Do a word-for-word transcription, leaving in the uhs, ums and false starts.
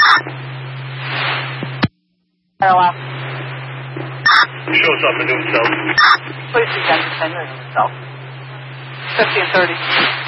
Airlock. Shows up a new cell. Please be ten, ten minutes, so. fifty and thirty.